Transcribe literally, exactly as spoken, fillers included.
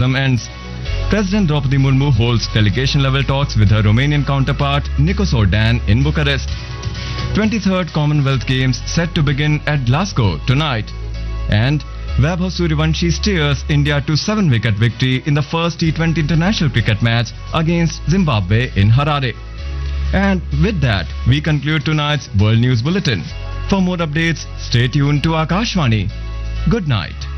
tourism ends. President Draupadi Murmu holds delegation-level talks with her Romanian counterpart Nikos Ordan in Bucharest. twenty-third Commonwealth Games set to begin at Glasgow tonight. And Vaibhav Sooryavanshi steers India to seven-wicket victory in the first T twenty international cricket match against Zimbabwe in Harare. And with that, we conclude tonight's World News Bulletin. For more updates, stay tuned to Akashvani. Good night.